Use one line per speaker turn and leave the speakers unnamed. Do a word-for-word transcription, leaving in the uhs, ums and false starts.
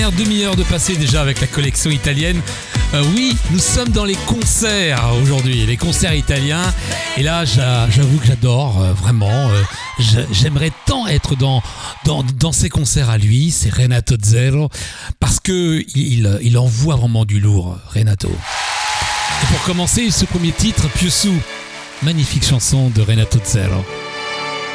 Demi-heure de passé déjà avec la collection italienne. Euh, oui, nous sommes dans les concerts aujourd'hui, les concerts italiens. Et là, j'a, j'avoue que j'adore, euh, vraiment. Euh, j'aimerais tant être dans, dans, dans ces concerts à lui, c'est Renato Zero, parce que il, il envoie vraiment du lourd, Renato. Et pour commencer, ce premier titre, Più su, magnifique chanson de Renato Zero.